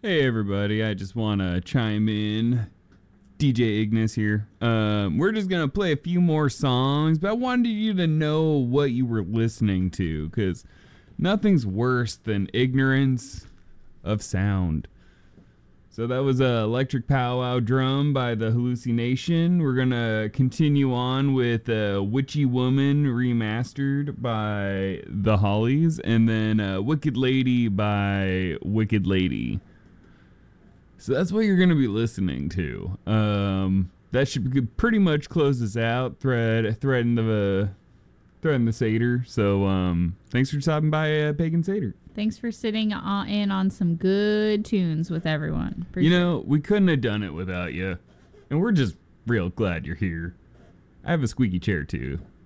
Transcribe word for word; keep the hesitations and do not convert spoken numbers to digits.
Hey everybody, I just want to chime in. D J Ignis here. Um, we're just going to play a few more songs, but I wanted you to know what you were listening to, because nothing's worse than ignorance of sound. So that was a Electric Powwow Drum by The Hallucination. We're going to continue on with uh, Witchy Woman Remastered by The Hollies, and then uh, Wicked Lady by Wicked Lady. So that's what you're going to be listening to. Um, that should pretty much close us out. Thread, threading the, threading the Seder. So um, thanks for stopping by uh, Pagan Seder. Thanks for sitting on, in on some good tunes with everyone. Appreciate you know, we couldn't have done it without you. And we're just real glad you're here. I have a squeaky chair too.